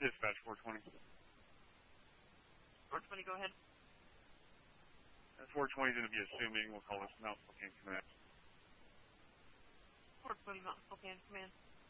Dispatch 420. 420, go ahead. 420 is going to be assuming. We'll call this Mount Spokane Command. 420 Mount Spokane Command.